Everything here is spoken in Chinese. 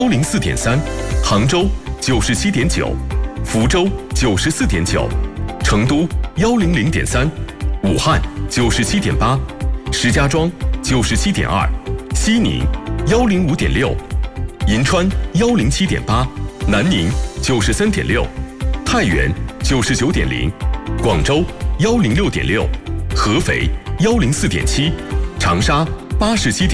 104.3，杭州97.9，福州94.9，成都100.3，武汉97.8，石家庄97.2，西宁105.6，银川107.8，南宁93.6，太原99.0，广州106.6，合肥104.7，长沙87.。